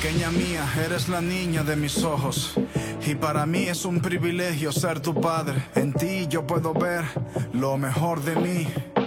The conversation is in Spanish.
Pequeña mía, eres la niña de mis ojos, y para mí es un privilegio ser tu padre. En ti yo puedo ver lo mejor de mí.